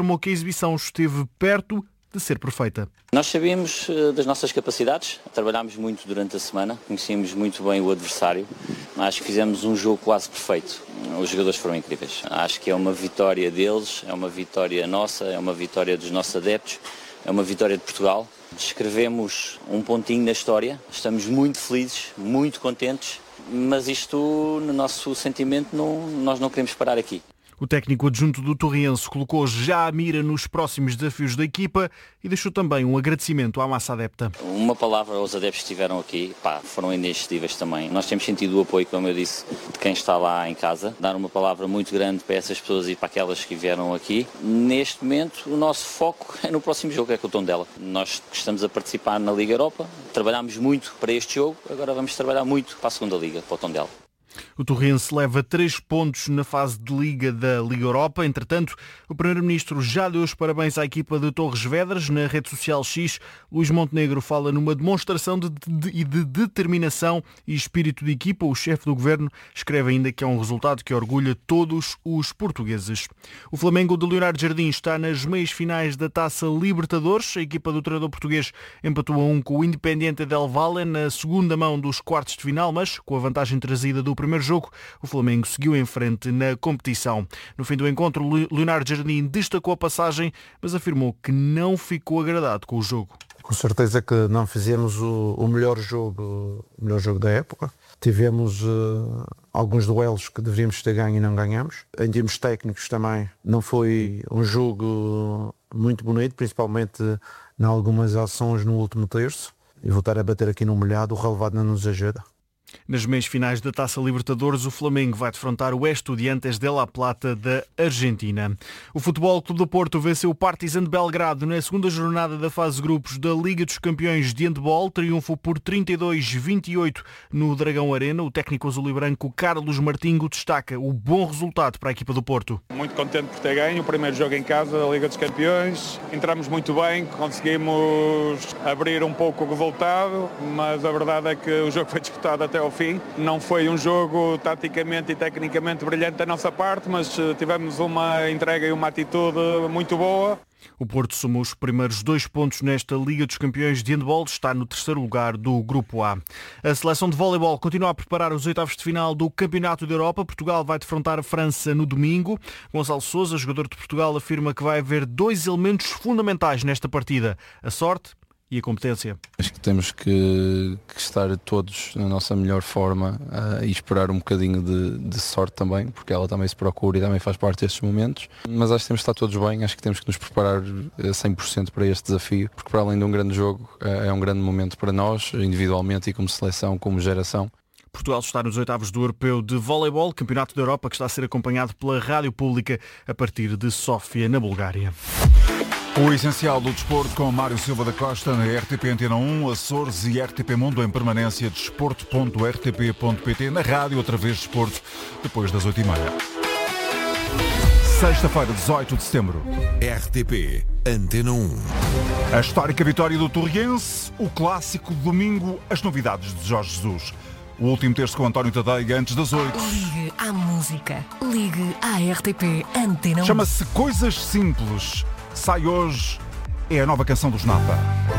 afirmou que a exibição esteve perto de ser perfeita. Nós sabíamos das nossas capacidades, trabalhámos muito durante a semana, conhecíamos muito bem o adversário, acho que fizemos um jogo quase perfeito. Os jogadores foram incríveis. Acho que é uma vitória deles, é uma vitória nossa, é uma vitória dos nossos adeptos, é uma vitória de Portugal. Escrevemos um pontinho na história, estamos muito felizes, muito contentes, mas isto, no nosso sentimento, nós não queremos parar aqui. O técnico adjunto do Torriense colocou já a mira nos próximos desafios da equipa e deixou também um agradecimento à massa adepta. Uma palavra aos adeptos que estiveram aqui, foram inexcedíveis também. Nós temos sentido o apoio, como eu disse, de quem está lá em casa. Dar uma palavra muito grande para essas pessoas e para aquelas que vieram aqui. Neste momento, o nosso foco é no próximo jogo, é com o Tondela. Nós que estamos a participar na Liga Europa, trabalhámos muito para este jogo, agora vamos trabalhar muito para a segunda Liga, para o Tondela. O Torrense leva 3 pontos na fase de Liga da Liga Europa. Entretanto, o Primeiro-Ministro já deu os parabéns à equipa de Torres Vedras. Na rede social X, Luís Montenegro fala numa demonstração de determinação e espírito de equipa. O chefe do governo escreve ainda que é um resultado que orgulha todos os portugueses. O Flamengo de Leonardo Jardim está nas meias finais da Taça Libertadores. A equipa do treinador português empatou a 1 com o Independiente del Valle na segunda mão dos quartos de final, mas com a vantagem trazida do primeiro jogo, o Flamengo seguiu em frente na competição. No fim do encontro, Leonardo Jardim destacou a passagem, mas afirmou que não ficou agradado com o jogo. Com certeza que não fizemos o melhor jogo da época. Tivemos alguns duelos que deveríamos ter ganho e não ganhamos. Em termos técnicos também não foi um jogo muito bonito, principalmente em algumas ações no último terço. E voltar a bater aqui no molhado, o relevado não nos ajuda. Nas meias finais da Taça Libertadores, o Flamengo vai defrontar o Estudiantes de La Plata da Argentina. O Futebol Clube do Porto venceu o Partizan de Belgrado na segunda jornada da fase de grupos da Liga dos Campeões de Handball. Triunfo por 32-28 no Dragão Arena. O técnico azul e branco Carlos Martinho destaca o bom resultado para a equipa do Porto. Muito contente por ter ganho o primeiro jogo em casa da Liga dos Campeões. Entramos muito bem, conseguimos abrir um pouco o resultado, mas a verdade é que o jogo foi disputado até ao fim. Não foi um jogo taticamente e tecnicamente brilhante da nossa parte, mas tivemos uma entrega e uma atitude muito boa. O Porto somou os primeiros 2 pontos nesta Liga dos Campeões de Handball, está no terceiro lugar do Grupo A. A seleção de voleibol continua a preparar os oitavos de final do Campeonato da Europa. Portugal vai defrontar a França no domingo. Gonçalo Sousa, jogador de Portugal, afirma que vai haver 2 elementos fundamentais nesta partida: a sorte e a competência. Acho que temos que estar todos na nossa melhor forma e esperar um bocadinho de sorte também, porque ela também se procura e também faz parte destes momentos. Mas acho que temos que estar todos bem, acho que temos que nos preparar 100% para este desafio, porque para além de um grande jogo, é um grande momento para nós, individualmente e como seleção, como geração. Portugal está nos oitavos do Europeu de Voleibol, Campeonato da Europa, que está a ser acompanhado pela Rádio Pública a partir de Sófia, na Bulgária. O essencial do desporto com Mário Silva da Costa na RTP Antena 1, Açores e RTP Mundo em permanência, desporto.rtp.pt, na rádio, outra vez desporto, depois das 8h30. Sexta-feira, 18 de setembro. RTP Antena 1. A histórica vitória do Torriense, o clássico de domingo, as novidades de Jorge Jesus. O último terço com António Tadeia antes das 8. Ligue à música. Ligue à RTP Antena 1. Chama-se Coisas Simples. Sai hoje, é a nova canção dos Napa.